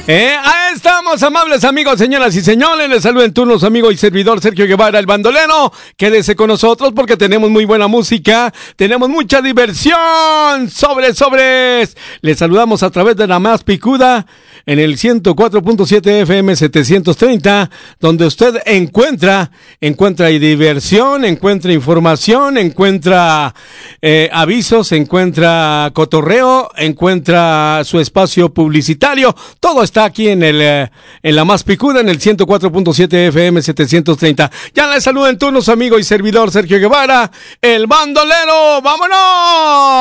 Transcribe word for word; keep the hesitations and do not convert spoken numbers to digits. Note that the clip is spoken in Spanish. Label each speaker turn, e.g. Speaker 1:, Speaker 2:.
Speaker 1: Eh, ahí estamos, amables amigos, señoras y señores. Les saluda en turno su amigo y servidor Sergio Guevara, el bandolero. Quédese con nosotros porque tenemos muy buena música, tenemos mucha diversión. Sobres, sobres. Les saludamos a través de la más picuda en el ciento cuatro punto siete F M setecientos treinta, donde usted encuentra, encuentra diversión, encuentra información, encuentra eh, avisos, encuentra cotorreo, encuentra su espacio publicitario. Todo está aquí en el eh, en la más picuda, en el ciento cuatro punto siete F M setecientos treinta. Ya le saluda en turno su amigo y servidor Sergio Guevara, el bandolero. ¡Vámonos!